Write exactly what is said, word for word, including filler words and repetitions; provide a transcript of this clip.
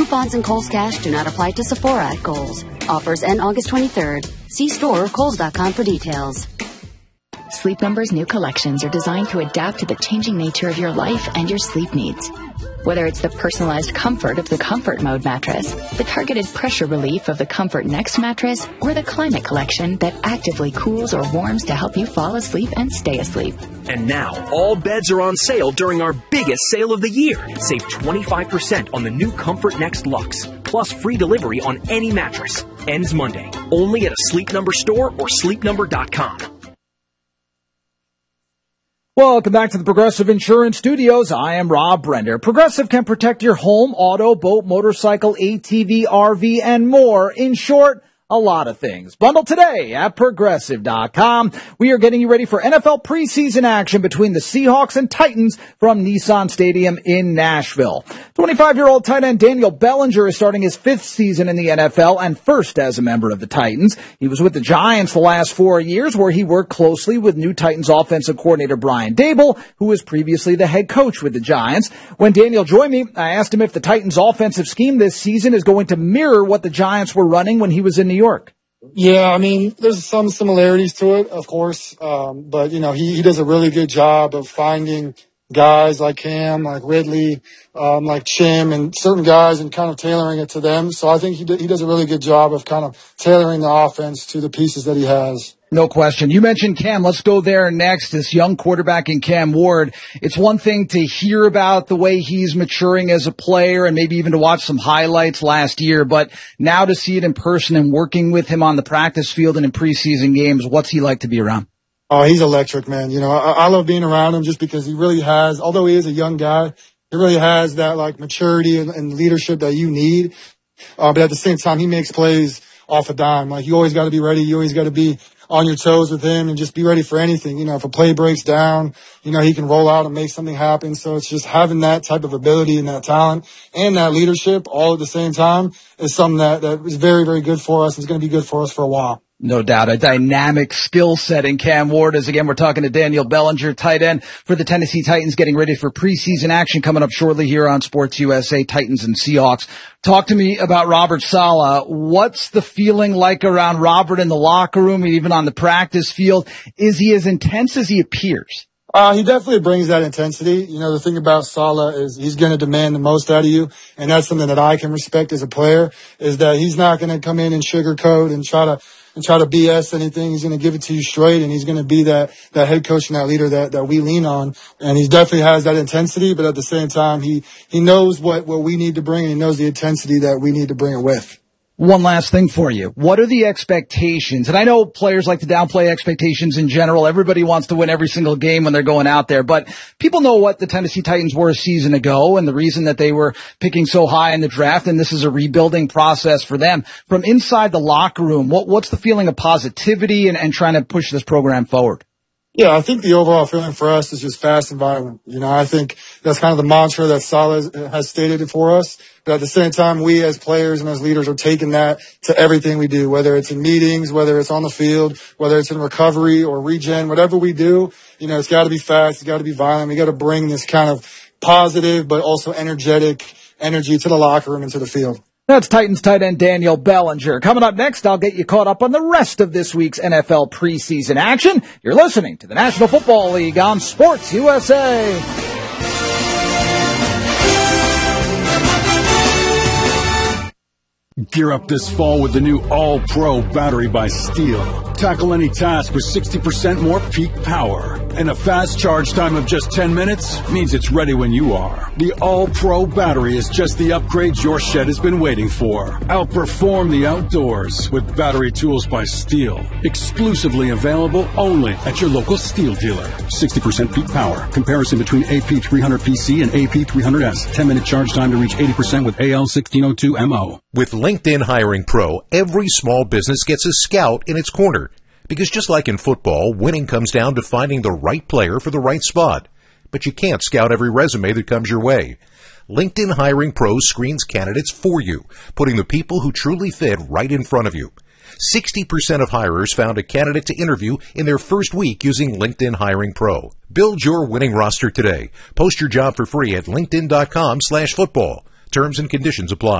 Coupons and Kohl's Cash do not apply to Sephora at Kohl's. Offers end August twenty-third. See store or kohls dot com for details. Sleep Number's new collections are designed to adapt to the changing nature of your life and your sleep needs. Whether it's the personalized comfort of the Comfort Mode mattress, the targeted pressure relief of the Comfort Next mattress, or the Climate Collection that actively cools or warms to help you fall asleep and stay asleep. And now, all beds are on sale during our biggest sale of the year. Save twenty-five percent on the new Comfort Next Luxe, plus free delivery on any mattress. Ends Monday. Only at a Sleep Number store or sleep number dot com. Welcome back to the Progressive Insurance Studios. I am Rob Brender. Progressive can protect your home, auto, boat, motorcycle, A T V, R V, and more. In short, a lot of things. Bundle today at Progressive dot com. We are getting you ready for N F L preseason action between the Seahawks and Titans from Nissan Stadium in Nashville. twenty-five-year-old tight end Daniel Bellinger is starting his fifth season in the N F L and first as a member of the Titans. He was with the Giants the last four years where he worked closely with new Titans offensive coordinator Brian Daboll, who was previously the head coach with the Giants. When Daniel joined me, I asked him if the Titans offensive scheme this season is going to mirror what the Giants were running when he was in New York. York. Yeah, I mean, there's some similarities to it, of course. Um, but, you know, he, he does a really good job of finding guys like Cam, like Ridley, um, like Chim, and certain guys and kind of tailoring it to them. So I think he, d- he does a really good job of kind of tailoring the offense to the pieces that he has. No question. You mentioned Cam. Let's go there next. This young quarterback in Cam Ward. It's one thing to hear about the way he's maturing as a player and maybe even to watch some highlights last year, but now to see it in person and working with him on the practice field and in preseason games, what's he like to be around? Oh, he's electric, man. You know, I, I love being around him just because he really has, although he is a young guy, he really has that like maturity and, and leadership that you need. Uh, but at the same time, he makes plays off a dime. Like you always got to be ready. You always got to be on your toes with him and just be ready for anything. You know, if a play breaks down, you know, he can roll out and make something happen. So it's just having that type of ability and that talent and that leadership all at the same time is something that, that is very, very good for us. It's going to be good for us for a while. No doubt, a dynamic skill set in Cam Ward. As again, we're talking to Daniel Bellinger, tight end for the Tennessee Titans, getting ready for preseason action coming up shortly here on Sports U S A, Titans and Seahawks. Talk to me about Robert Saleh. What's the feeling like around Robert in the locker room, even on the practice field? Is he as intense as he appears? Uh, he definitely brings that intensity. You know, the thing about Saleh is he's going to demand the most out of you. And that's something that I can respect as a player, is that he's not going to come in and sugarcoat and try to and try to B S anything. He's going to give it to you straight, and he's going to be that, that head coach and that leader that, that we lean on. And he definitely has that intensity, but at the same time, he, he knows what, what we need to bring, and he knows the intensity that we need to bring it with. One last thing for you. What are the expectations? And I know players like to downplay expectations in general. Everybody wants to win every single game when they're going out there, but people know what the Tennessee Titans were a season ago and the reason that they were picking so high in the draft, and this is a rebuilding process for them. From inside the locker room, what, what's the feeling of positivity and, and trying to push this program forward? Yeah, I think the overall feeling for us is just fast and violent. You know, I think that's kind of the mantra that Saleh has stated it for us. But at the same time, we as players and as leaders are taking that to everything we do, whether it's in meetings, whether it's on the field, whether it's in recovery or regen, whatever we do, you know, it's got to be fast. It's got to be violent. We got to bring this kind of positive but also energetic energy to the locker room and to the field. That's Titans tight end Daniel Bellinger. Coming up next, I'll get you caught up on the rest of this week's N F L preseason action. You're listening to the National Football League on Sports U S A. Gear up this fall with the new All-Pro battery by Steel. Tackle any task with sixty percent more peak power. And a fast charge time of just ten minutes means it's ready when you are. The All-Pro battery is just the upgrade your shed has been waiting for. Outperform the outdoors with battery tools by Steel. Exclusively available only at your local Steel dealer. sixty percent peak power. Comparison between A P three hundred P C and A P three hundred S. ten minute charge time to reach eighty percent with A L sixteen oh two M O. With LinkedIn Hiring Pro, every small business gets a scout in its corner. Because just like in football, winning comes down to finding the right player for the right spot. But you can't scout every resume that comes your way. LinkedIn Hiring Pro screens candidates for you, putting the people who truly fit right in front of you. sixty percent of hirers found a candidate to interview in their first week using LinkedIn Hiring Pro. Build your winning roster today. Post your job for free at linkedin dot com slash football. Terms and conditions apply.